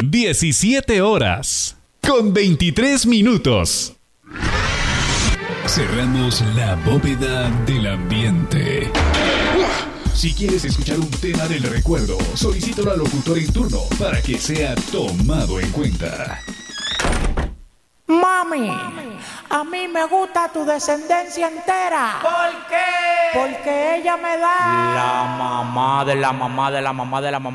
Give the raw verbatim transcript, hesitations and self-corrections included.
diecisiete horas con veintitrés minutos. Cerramos la bóveda del ambiente. Si quieres escuchar un tema del recuerdo, solicítalo al locutor en turno para que sea tomado en cuenta. Mami, a mí me gusta tu descendencia entera. ¿Por qué? Porque ella me da la mamá de la mamá de la mamá de la mamá.